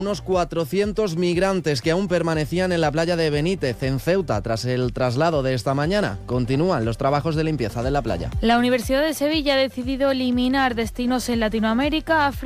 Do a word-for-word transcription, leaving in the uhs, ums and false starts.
Unos cuatrocientos migrantes que aún permanecían en la playa de Benítez, en Ceuta, tras el traslado de esta mañana. Continúan los trabajos de limpieza de la playa. La Universidad de Sevilla ha decidido eliminar destinos en Latinoamérica, África